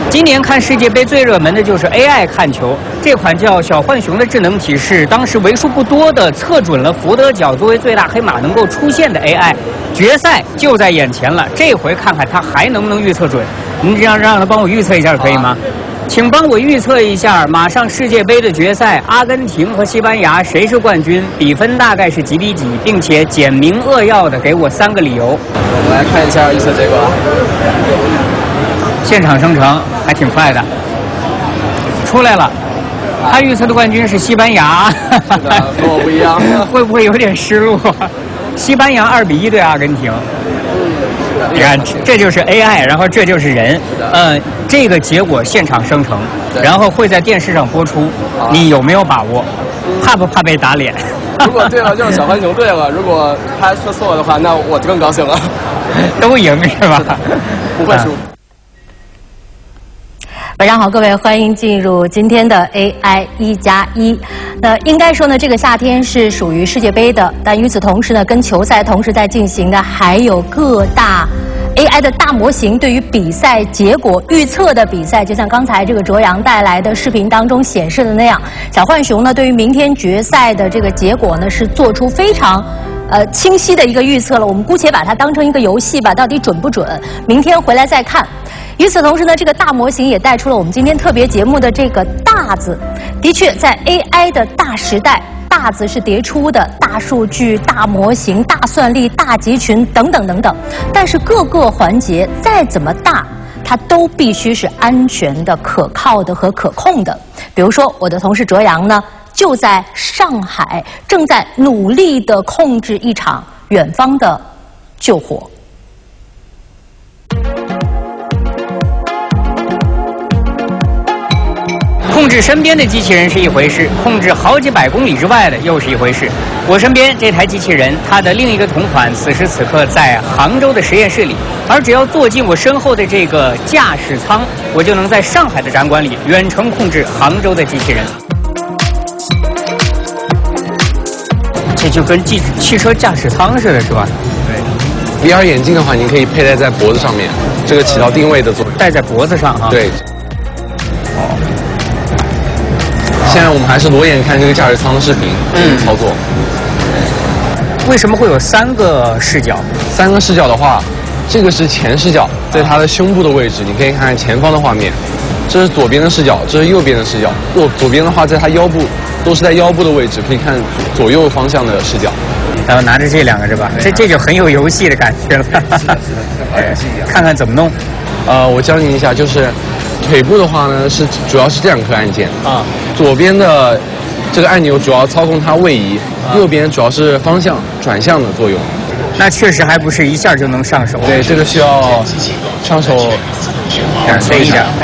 今年看世界杯最热门的就是 AI 看球，这款叫小浣熊的智能体是当时为数不多的测准了福德角作为最大黑马能够出现的 AI。决赛就在眼前了，这回看看它还能不能预测准？你让它帮我预测一下可以吗？请帮我预测一下，马上世界杯的决赛，阿根廷和西班牙谁是冠军？比分大概是几比几？并且简明扼要的给我3个理由。 我们来看一下预测结果。 现场生成还挺快的，出来了。他预测的冠军是西班牙， 跟我不一样， 会不会有点失落？西班牙2比1对阿根廷。你看，这就是 AI， 然后这就是人。这个结果现场生成，然后会在电视上播出，你有没有把握？怕不怕被打脸？ 如果对了，就是小浣熊对了；如果他说错了的话，那我就更高兴了。 都赢是吧？ 不会输。 晚上好，各位，欢迎进入今天的 AI 1+1。那应该说呢，这个夏天是属于世界杯的，但与此同时呢，跟球赛同时在进行的还有各大 AI 的大模型对于比赛结果预测的比赛，就像刚才这个卓阳带来的视频当中显示的那样，小浣熊呢对于明天决赛的这个结果呢是做出非常清晰的一个预测了。我们姑且把它当成一个游戏吧，到底准不准？明天回来再看。与此同时呢，这个大模型也带出了我们今天特别节目的这个“大”字。的确，在 AI 的大时代，大字是迭出的，大数据、大模型、大算力、大集群等等等等。但是各个环节再怎么大，它都必须是安全的、可靠的和可控的。比如说，我的同事卓阳呢，就在上海，正在努力地控制一场远方的救火。 控制身边的机器人是一回事，控制好几百公里之外的又是一回事。我身边这台机器人，它的另一个同款此时此刻在杭州的实验室里，而只要坐进我身后的这个驾驶舱，我就能在上海的展馆里远程控制杭州的机器人。这就跟汽车驾驶舱似的，是吧？ 对。VR 眼镜的话，您可以佩戴在脖子上面，这个起到定位的作用。 戴在脖子上啊？ 对。现在我们还是裸眼看这个驾驶舱的视频，操作。 为什么会有3个视角 ？3个视角的话，这个是前视角，在它的胸部的位置，你可以看看前方的画面。这是左边的视角，这是右边的视角。左边的话，在它腰部，都是在腰部的位置，可以看左右方向的视角。 然后拿着这2个是吧？这就很有游戏的感觉了。看看怎么弄。 我教您一下，就是腿部的话呢，主要是这2颗按键啊。左边的这个按钮主要操控它位移，右边主要是方向转向的作用。 那确实还不是一下就能上手。 对，这个需要上手累一点。